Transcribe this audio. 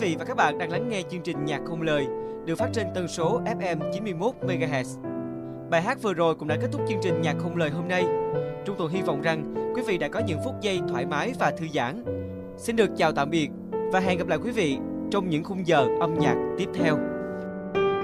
vị và các bạn đang lắng nghe chương trình Nhạc không lời được phát trên tần số FM 91 MHz. Bài hát vừa rồi cũng đã kết thúc chương trình Nhạc không lời hôm nay. Trung Tùng hy vọng rằng quý vị đã có những phút giây thoải mái và thư giãn. Xin được chào tạm biệt và hẹn gặp lại quý vị trong những khung giờ âm nhạc tiếp theo.